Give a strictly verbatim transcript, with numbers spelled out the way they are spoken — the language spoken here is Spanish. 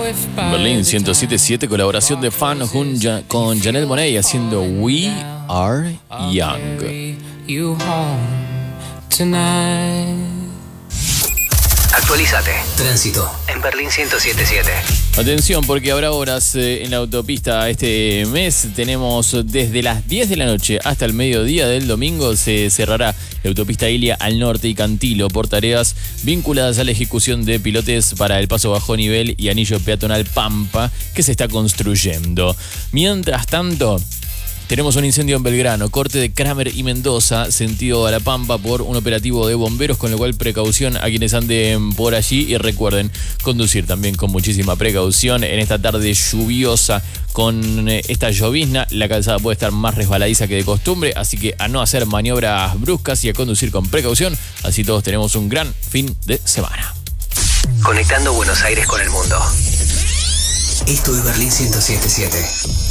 Berlín ciento siete punto siete, colaboración de Fan con Janelle Monáe haciendo We Are Young. Actualízate. Tránsito en Berlín ciento siete punto siete. Atención, porque habrá horas eh, en la autopista este mes. Tenemos desde las diez de la noche hasta el mediodía del domingo. Se cerrará la autopista Ilia al norte y Cantilo por tareas vinculadas a la ejecución de pilotes para el paso bajo nivel y anillo peatonal Pampa que se está construyendo. Mientras tanto, tenemos un incendio en Belgrano, corte de Kramer y Mendoza, sentido a La Pampa por un operativo de bomberos, con lo cual precaución a quienes anden por allí y recuerden conducir también con muchísima precaución en esta tarde lluviosa con esta llovizna. La calzada puede estar más resbaladiza que de costumbre, así que a no hacer maniobras bruscas y a conducir con precaución, así todos tenemos un gran fin de semana. Conectando Buenos Aires con el mundo. Esto es Berlín ciento siete punto siete.